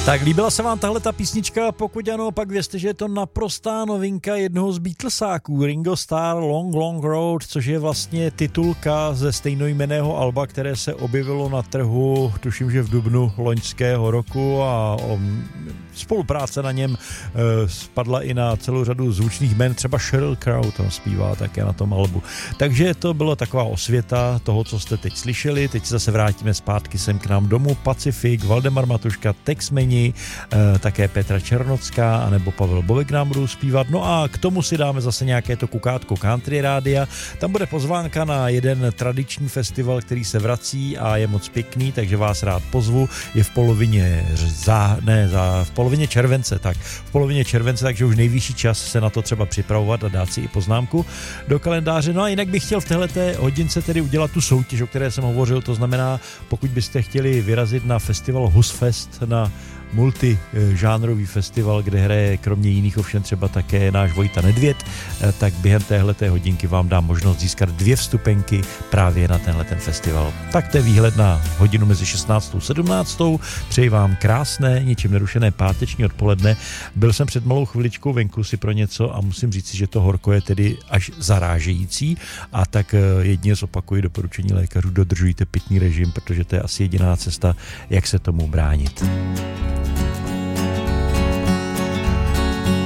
Tak líbila se vám tahle ta písnička? Pokud ano, pak vězte, že je to naprostá novinka jednoho z Beatlesáků, Ringo Starr, Long Long Road, což je vlastně titulka ze stejnojmenného alba, které se objevilo na trhu, tuším, že v dubnu loňského roku, a spolupráce na něm spadla i na celou řadu zvučných jmen, třeba Sheryl Crow tam zpívá také na tom albu. Takže to bylo taková osvěta toho, co jste teď slyšeli. Teď se zase vrátíme zpátky sem k nám domů. Pacifik, Valdemar Matuška, Texmeni, také Petra Černocká anebo Pavel Bovek nám budou zpívat. No a k tomu si dáme zase nějaké to kukátko country rádia. Tam bude pozvánka na jeden tradiční festival, který se vrací a je moc pěkný, takže vás rád pozvu. Je v polovině července, takže už nejvyšší čas se na to třeba připravovat a dát si i poznámku do kalendáře. No a jinak bych chtěl v téhleté hodince tedy udělat tu soutěž, o které jsem hovořil, to znamená, pokud byste chtěli vyrazit na festival Husfest, na multižánrový festival, kde hraje kromě jiných ovšem třeba také náš Vojta Nedvěd, tak během téhleté hodinky vám dám možnost získat 2 vstupenky právě na tenhle ten festival. Tak to je výhled na hodinu mezi 16. a 17. Přeji vám krásné, ničím nerušené páteční odpoledne. Byl jsem před malou chviličkou venku si pro něco a musím říct, že to horko je tedy až zarážející, a tak jedině zopakuji doporučení lékařů: dodržujte pitný režim, protože to je asi jediná cesta, jak se tomu bránit.